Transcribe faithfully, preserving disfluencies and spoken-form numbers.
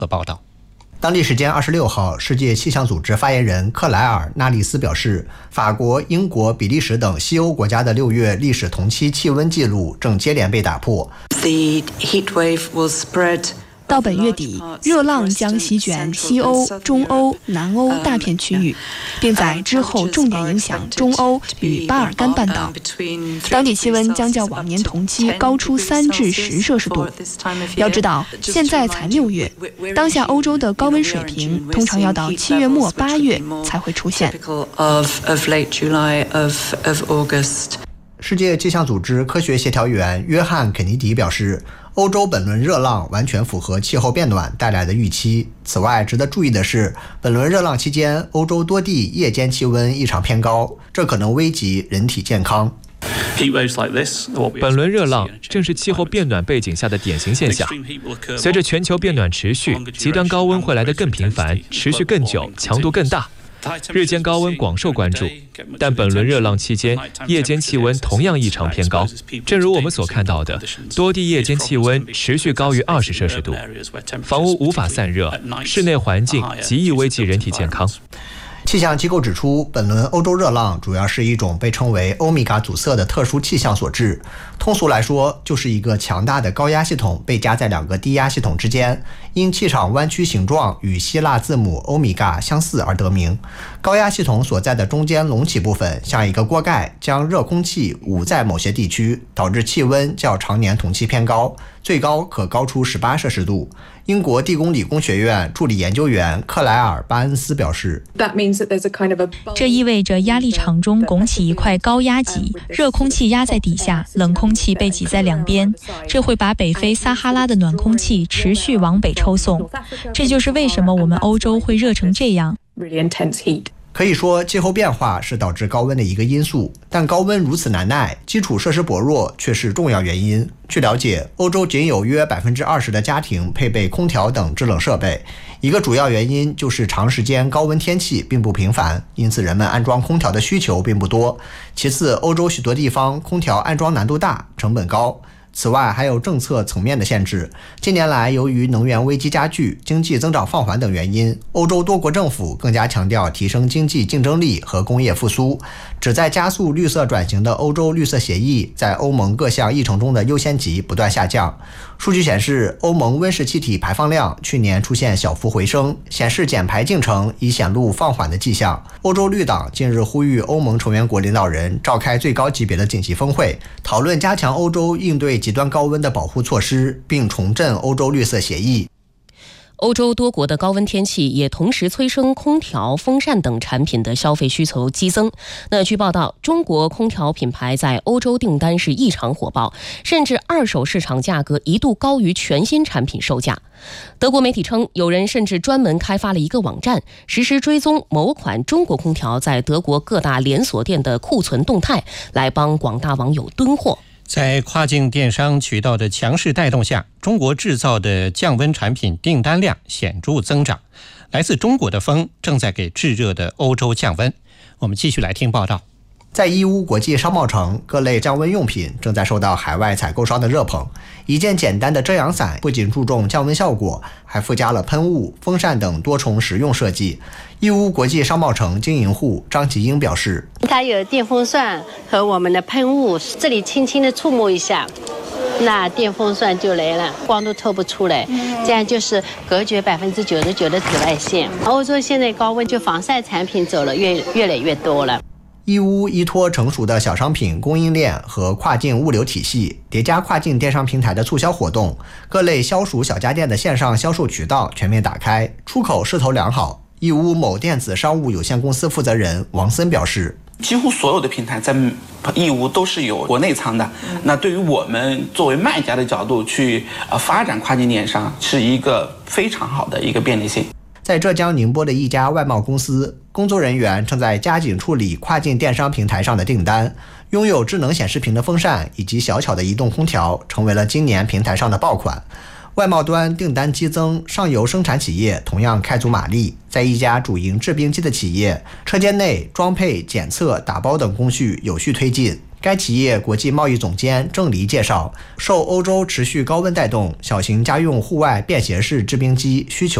报道。 当地时间二十六号，世界气象组织发言人克莱尔·纳利斯表示，法国、英国、比利时等西欧国家的六月历史同期气温记录正接连被打破。 The heat wave will spread 到本月底，热浪将席卷西欧、中欧、南欧大片区域，并在之后重点影响中欧与巴尔干半岛。当地气温将较往年同期高出三至十摄氏度。要知道，现在才六月，当下欧洲的高温水平通常要到七月末八月才会出现。 世界气象组织科学协调员约翰·肯尼迪表示，欧洲本轮热浪完全符合气候变暖带来的预期。此外，值得注意的是，本轮热浪期间，欧洲多地夜间气温异常偏高，这可能危及人体健康。 本轮热浪正是气候变暖背景下的典型现象。随着全球变暖持续，极端高温会来得更频繁，持续更久，强度更大。日间高温广受关注，但本轮热浪期间，夜间气温同样异常偏高。正如我们所看到的，多地夜间气温持续高于二十摄氏度，房屋无法散热，室内环境极易危及人体健康。 气象机构指出，本轮欧洲热浪主要是一种被称为欧米伽阻塞的特殊气象所致。通俗来说，就是一个强大的高压系统被夹在两个低压系统之间，因气场弯曲形状与希腊字母欧米伽相似而得名。高压系统所在的中间隆起部分像一个锅盖，将热空气捂在某些地区，导致气温较常年同期偏高，最高可高出十八摄氏度。英国地宫理工学院助理研究员克莱尔·巴恩斯表示， 这意味着压力场中拱起一块高压脊，热空气压在底下，冷空气被挤在两边，这会把北非撒哈拉的暖空气持续往北抽送。这就是为什么我们欧洲会热成这样。 可以说，气候变化是导致高温的一个因素，但高温如此难耐，基础设施薄弱却是重要原因。据了解，欧洲仅有约 百分之二十 的家庭配备空调等制冷设备，一个主要原因就是长时间高温天气并不频繁，因此人们安装空调的需求并不多。其次，欧洲许多地方空调安装难度大，成本高。此外，还有政策层面的限制。近年来，由于能源危机加剧、经济增长放缓等原因，欧洲多国政府更加强调提升经济竞争力和工业复苏。旨在加速绿色转型的欧洲绿色协议在欧盟各项议程中的优先级不断下降。数据显示，欧盟温室气体排放量去年出现小幅回升，显示减排进程已显露放缓的迹象。欧洲绿党近日呼吁欧盟成员国领导人召开最高级别的紧急峰会，讨论加强欧洲应对极端高温的保护措施，并重振欧洲绿色协议。 欧洲多国的高温天气也同时催生空调、风扇等产品的消费需求激增。那据报道，中国空调品牌在欧洲订单是异常火爆，甚至二手市场价格一度高于全新产品售价。德国媒体称，有人甚至专门开发了一个网站，实时追踪某款中国空调在德国各大连锁店的库存动态，来帮广大网友囤货。 在跨境电商渠道的强势带动下，中国制造的降温产品订单量显著增长。来自中国的风正在给炙热的欧洲降温。我们继续来听报道。 在义乌国际商贸城，各类降温用品正在受到海外采购商的热捧。一件简单的遮阳伞不仅注重降温效果，还附加了喷雾、风扇等多重实用设计。义乌国际商贸城经营户张吉英表示， 它有电风扇和我们的喷雾，这里轻轻的触摸一下，那电风扇就来了，光都透不出来，这样就是隔绝百分之九十九的紫外线。欧洲现在高温，就防晒产品走了越越来越多了。 义乌依托成熟的小商品供应链和跨境物流体系，叠加跨境电商平台的促销活动，各类消暑小家电的线上销售渠道全面打开，出口势头良好。义乌某电子商务有限公司负责人王森表示， 几乎所有的平台在义乌都是有国内仓的，那对于我们作为卖家的角度去呃发展跨境电商，是一个非常好的一个便利性。 在浙江宁波的一家外贸公司，工作人员正在加紧处理跨境电商平台上的订单。拥有智能显示屏的风扇以及小巧的移动空调成为了今年平台上的爆款。外贸端订单激增，上游生产企业同样开足马力。在一家主营制冰机的企业，车间内装配、检测、打包等工序有序推进。 该企业国际贸易总监郑黎介绍，受欧洲持续高温带动，小型家用户外便携式制冰机需求